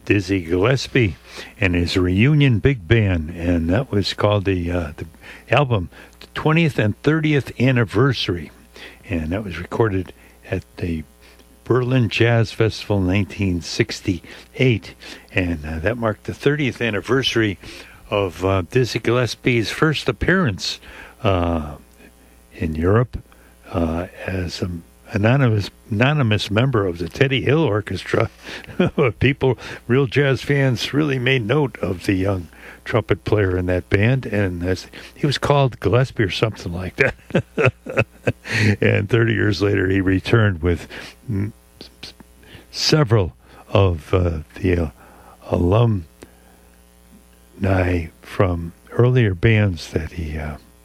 Dizzy Gillespie and his reunion big band, and that was called the album, the 20th and 30th anniversary, and that was recorded at the Berlin Jazz Festival in 1968, and that marked the 30th anniversary of Dizzy Gillespie's first appearance in Europe as an anonymous member of the Teddy Hill Orchestra. People, real jazz fans, really made note of the young trumpet player in that band, and he was called Gillespie or something like that. And 30 years later, he returned with several of the alumni from earlier bands that he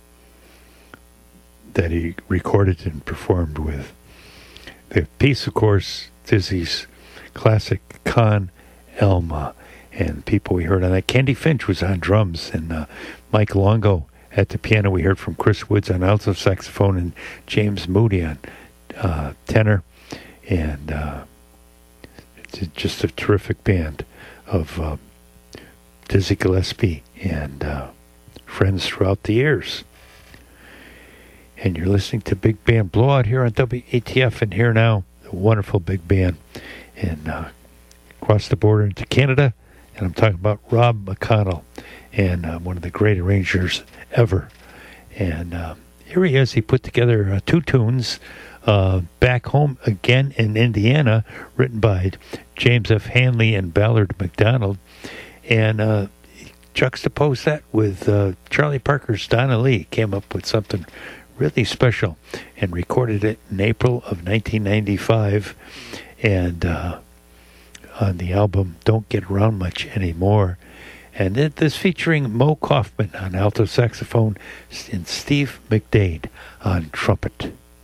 recorded and performed with. The piece, of course, Dizzy's classic Con Elma, and people we heard on that. Candy Finch was on drums, and Mike Longo at the piano. We heard from Chris Woods on alto saxophone and James Moody on tenor, and it's just a terrific band of Dizzy Gillespie and friends throughout the years. And you're listening to Big Band Blowout here on WATF, and here now, a wonderful big band, and across the border into Canada, and I'm talking about Rob McConnell, and one of the great arrangers ever. And here he is. He put together 2 tunes, Back Home Again in Indiana, written by James F. Hanley and Ballard McDonald, and juxtaposed that with Charlie Parker's Donna Lee. Came up with something really special and recorded it in April of 1995, and on the album Don't Get Around Much Anymore. And this featuring Mo Kaufman on alto saxophone and Steve McDade on trumpet.